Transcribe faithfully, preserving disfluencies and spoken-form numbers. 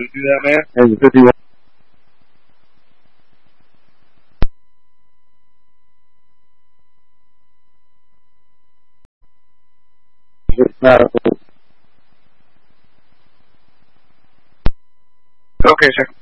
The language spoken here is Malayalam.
to do that, man? And fifty-one. Okay, sir.